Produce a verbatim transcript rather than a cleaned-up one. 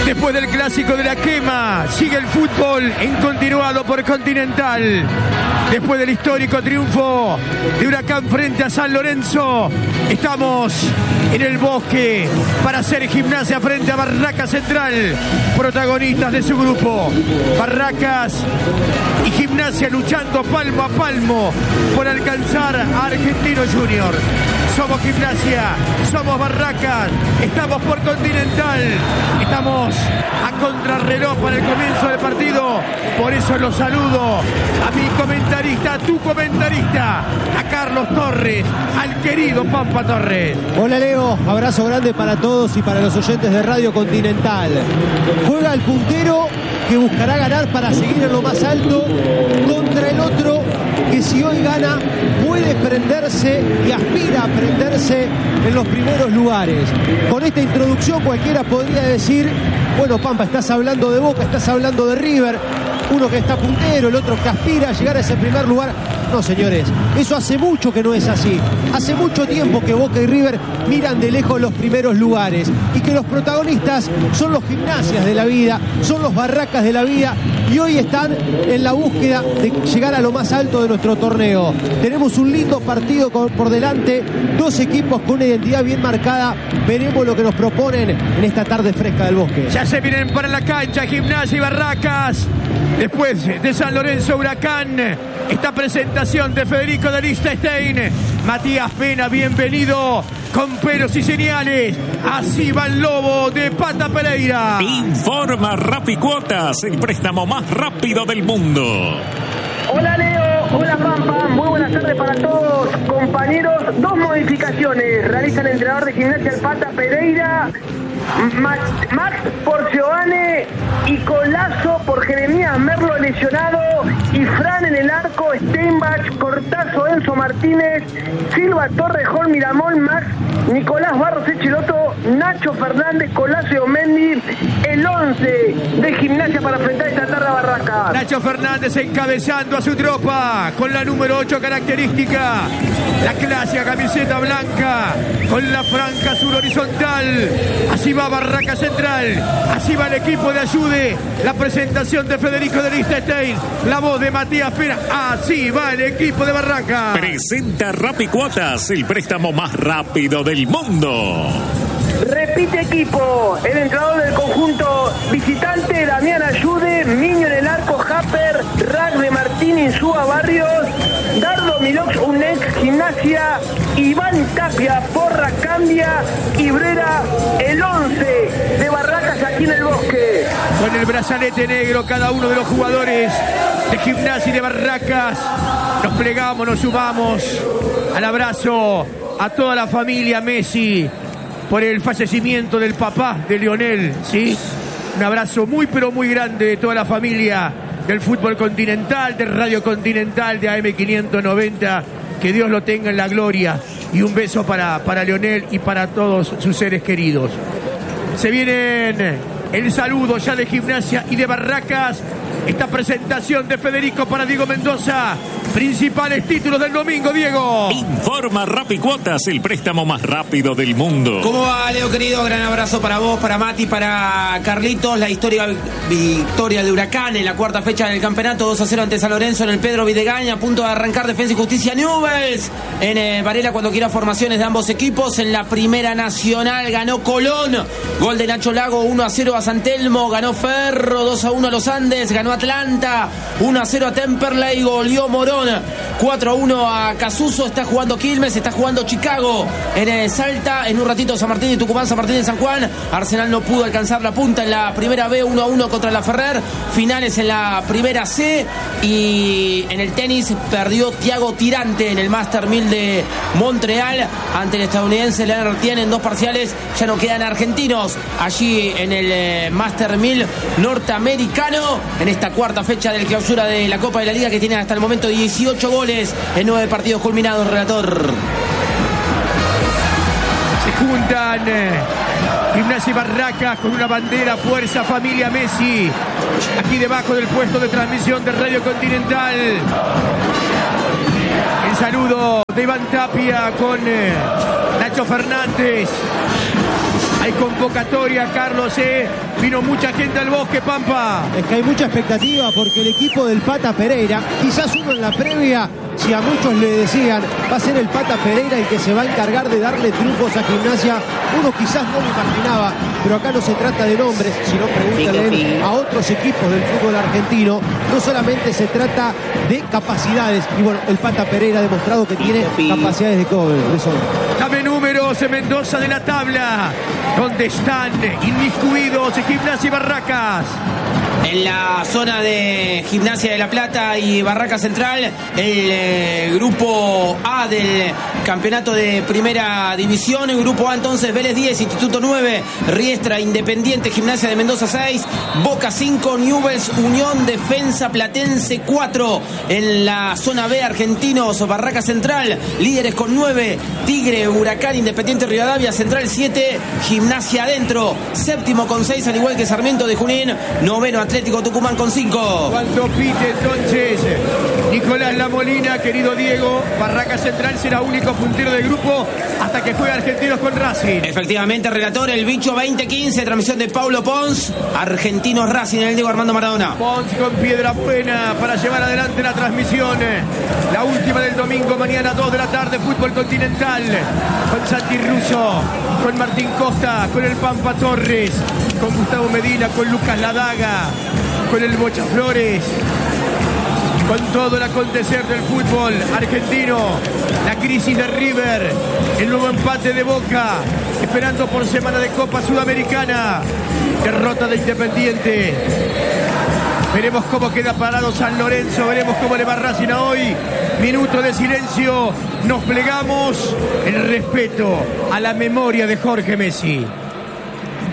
Después del clásico de la quema, sigue el fútbol en continuado por Continental. Después del histórico triunfo de Huracán frente a San Lorenzo, estamos en el Bosque para hacer Gimnasia frente a Barracas Central, protagonistas de su grupo. Barracas y Gimnasia luchando palmo a palmo por alcanzar a Argentino Junior. Somos Gimnasia, somos Barracas, estamos por Continental, estamos a contrarreloj para el comienzo del partido. Por eso los saludo a mi comentarista, a tu comentarista, a Carlos Torres, al querido Pampa Torres. Hola Leo, abrazo grande para todos y para los oyentes de Radio Continental. Juega el puntero que buscará ganar para seguir en lo más alto contra el otro que si hoy gana puede prenderse y aspira a prenderse en los primeros lugares. Con esta introducción cualquiera podría decir, bueno Pampa, estás hablando de Boca, estás hablando de River, uno que está puntero, el otro que aspira a llegar a ese primer lugar. No, señores, eso hace mucho que no es así. Hace mucho tiempo que Boca y River miran de lejos los primeros lugares y que los protagonistas son los Gimnasias de la vida, son los Barracas de la vida, y hoy están en la búsqueda de llegar a lo más alto de nuestro torneo. Tenemos un lindo partido por delante, dos equipos con una identidad bien marcada. Veremos lo que nos proponen en esta tarde fresca del Bosque. Ya se vienen para la cancha Gimnasia y Barracas. Después de San Lorenzo Huracán, esta presentación de Federico de Liechtenstein. Matías Pena, bienvenido, con pelos y señales. Así va el Lobo de Pata Pereira. Informa Rapicuotas, el préstamo más rápido del mundo. Hola Leo, hola Pampa, muy buenas tardes para todos, compañeros. Dos modificaciones realiza el entrenador de Gimnasia, el Pata Pereira. Max, Max Porcioane y Colazo por Jeremías Merlo lesionado, y Fran en el arco, Steinbach, Cortazo, Enzo Martínez, Silva, Torrejón, Miramón, Max, Nicolás Barros Echeloto, Nacho Fernández, Colazo y Omendi, el once de Gimnasia para enfrentar esta tarde a Barracas. Nacho Fernández encabezando a su tropa con la número ocho característica, la clásica camiseta blanca con la franja sur horizontal. Así va Barraca Central, así va el equipo de Ayude, la presentación de Federico de Liechtenstein, la voz de Matías Pena, así va el equipo de Barraca. Presenta Rapicuotas, el préstamo más rápido del mundo. Repite equipo, el entrenador del conjunto visitante, Damián Ayude, Miño en el arco, Japper, Ragne Martín, Insúa Barrios, Dardo Milox, Unex, Gimnasia, Iván Tapia, Porra Cambia, Ibrera, el once de Barracas aquí en el Bosque. Con el brazalete negro cada uno de los jugadores de Gimnasia y de Barracas, nos plegamos, nos sumamos al abrazo a toda la familia Messi por el fallecimiento del papá de Lionel, ¿sí? Un abrazo muy pero muy grande de toda la familia del fútbol continental, de Radio Continental, de A M quinientos noventa, que Dios lo tenga en la gloria, y un beso para, para Lionel y para todos sus seres queridos. Se vienen el saludo ya de Gimnasia y de Barracas, esta presentación de Federico para Diego Mendoza. Principales títulos del domingo, Diego. Informa Rapicuotas, el préstamo más rápido del mundo. ¿Cómo va, Leo, querido? Gran abrazo para vos, para Mati, para Carlitos. La histórica victoria de Huracán en la cuarta fecha del campeonato, dos a cero ante San Lorenzo en el Pedro Videgaña. A punto de arrancar Defensa y Justicia Newell's en eh, Varela, cuando quiera, formaciones de ambos equipos. En la Primera Nacional ganó Colón, gol de Nacho Lago, uno a cero a San Telmo. Ganó Ferro, dos a uno a Los Andes. Ganó Atlanta, uno a cero a Temperley. Goleó Morón, cuatro a uno a Casuso. Está jugando Quilmes, está jugando Chicago en el Salta. En un ratito San Martín y Tucumán, San Martín y San Juan. Arsenal no pudo alcanzar la punta en la primera B, uno a uno contra la Ferrer. Finales en la primera C. Y en el tenis perdió Thiago Tirante en el Master mil de Montreal ante el estadounidense Leonard Tien en dos parciales. Ya no quedan argentinos allí en el eh, Master mil norteamericano en esta cuarta fecha del clausura de la Copa de la Liga, que tiene hasta el momento dieciocho goles en nueve partidos culminados, relator. Se juntan eh, Gimnasia y Barracas con una bandera, fuerza, familia Messi, aquí debajo del puesto de transmisión de Radio Continental. El saludo de Iván Tapia con eh, Nacho Fernández. Hay convocatoria, Carlos, ¿eh? Vino mucha gente al Bosque, Pampa. Es que hay mucha expectativa porque el equipo del Pata Pereira, quizás uno en la previa, si a muchos le decían, va a ser el Pata Pereira el que se va a encargar de darle triunfos a Gimnasia, uno quizás no lo imaginaba, pero acá no se trata de nombres, sino pregúntale a otros equipos del fútbol argentino, no solamente se trata de capacidades, y bueno, el Pata Pereira ha demostrado que tiene capacidades de cobre, de sobra. Dame números en Mendoza de la tabla, donde están inmiscuidos Gimnasia y Barracas. En la zona de Gimnasia de La Plata y Barracas Central, el eh, grupo A del campeonato de primera división. El grupo A entonces, Vélez diez, Instituto nueve, Riestra, Independiente, Gimnasia de Mendoza seis, Boca cinco, Newell's, Unión, Defensa Platense cuatro. En la zona B, Argentinos, Barracas Central, líderes con nueve, Tigre, Huracán, Independiente Rivadavia, Central siete, Gimnasia adentro, séptimo con seis, al igual que Sarmiento de Junín, noveno Atlético Tucumán con cinco. Cuando pite entonces Nicolás Lamolina, querido Diego, Barracas Central será único puntero del grupo hasta que juegue Argentinos con Racing. Efectivamente, relator, el bicho veinte quince, transmisión de Paulo Pons, Argentinos Racing en el Diego Armando Maradona. Pons con piedra buena para llevar adelante la transmisión. La última del domingo, mañana dos de la tarde, fútbol continental, con Santi Russo, con Martín Costa, con el Pampa Torres, con Gustavo Medina, con Lucas Ladaga, con el Bocha Flores, con todo el acontecer del fútbol argentino, la crisis de River, el nuevo empate de Boca, esperando por semana de Copa Sudamericana, derrota de Independiente. Veremos cómo queda parado San Lorenzo, veremos cómo le va Racing a hoy. Minuto de silencio, nos plegamos, el respeto a la memoria de Jorge Messi.